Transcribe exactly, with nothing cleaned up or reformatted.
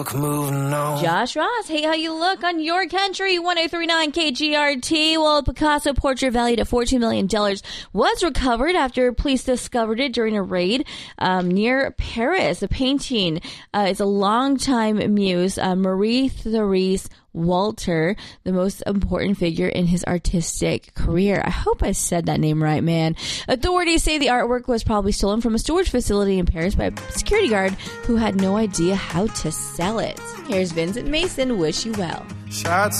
Moving on. Josh Ross, hey, how you look on your country? one oh three point nine K G R T. Well, a Picasso portrait valued at fourteen million dollars was recovered after police discovered it during a raid um, near Paris. The painting uh, is a longtime muse, uh, Marie-Therese Walter, the most important figure in his artistic career. I hope I said that name right, man. Authorities say the artwork was probably stolen from a storage facility in Paris by a security guard who had no idea how to sell it. Here's Vincent Mason, Wish You Well. Shots